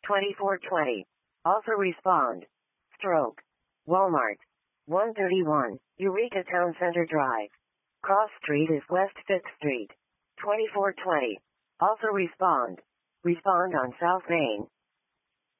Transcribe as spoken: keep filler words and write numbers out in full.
twenty-four twenty. Also respond. Stroke. Walmart. one thirty-one, Eureka Town Center Drive. Cross Street is West fifth Street. twenty-four twenty. Also respond. Respond on South Main.